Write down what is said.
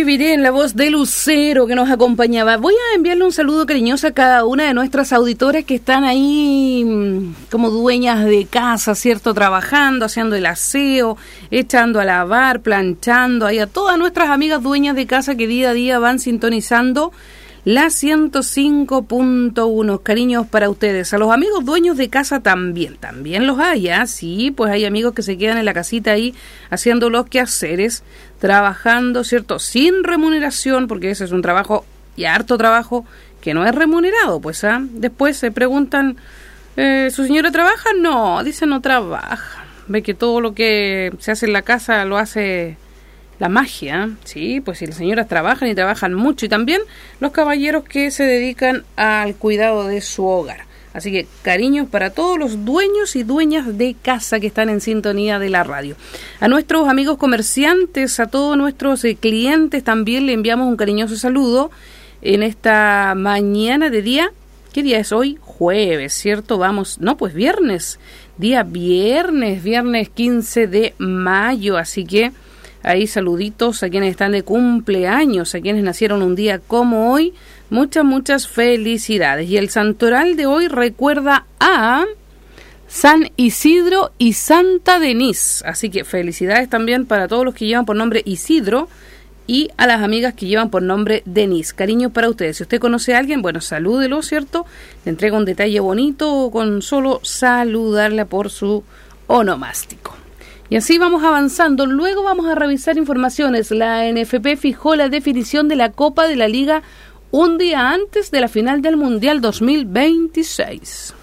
Viviré en la voz de Lucero que nos acompañaba. Voy a enviarle un saludo cariñoso a cada una de nuestras auditoras que están ahí como dueñas de casa, ¿cierto? Trabajando, haciendo el aseo, echando a lavar, planchando, ahí a todas nuestras amigas dueñas de casa que día a día van sintonizando la 105.1. Cariños para ustedes. A los amigos dueños de casa también los hay, ¿eh? Sí, pues hay amigos que se quedan en la casita ahí haciendo los quehaceres, trabajando, ¿cierto? Sin remuneración, porque ese es un trabajo y harto trabajo que no es remunerado, pues, ¿ah? Después se preguntan, ¿su señora trabaja? No, dice no trabaja. Ve que todo lo que se hace en la casa lo hace la magia, sí, pues si las señoras trabajan y trabajan mucho, y también los caballeros que se dedican al cuidado de su hogar. Así que cariños para todos los dueños y dueñas de casa que están en sintonía de la radio. A nuestros amigos comerciantes, a todos nuestros clientes también le enviamos un cariñoso saludo en esta mañana de día. ¿Qué día es hoy? Jueves, ¿cierto? Vamos, no, pues viernes, viernes 15 de mayo, así que ahí saluditos a quienes están de cumpleaños, a quienes nacieron un día como hoy. Muchas felicidades. Y el santoral de hoy recuerda a San Isidro y Santa Denise. Así que felicidades también para todos los que llevan por nombre Isidro y a las amigas que llevan por nombre Denise. Cariño para ustedes. Si usted conoce a alguien, bueno, salúdelo, ¿cierto? Le entrega un detalle bonito con solo saludarla por su onomástico. Y así vamos avanzando. Luego vamos a revisar informaciones. La NFP fijó la definición de la Copa de la Liga un día antes de la final del Mundial 2026.